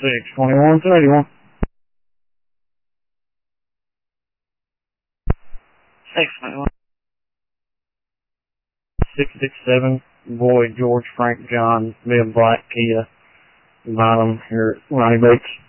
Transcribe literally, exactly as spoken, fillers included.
six, twenty-one, thirty-one. six, twenty-one. six six seven, Boyd, George, Frank, John, Bill Black, Kia, bottom here, Ronnie Bates.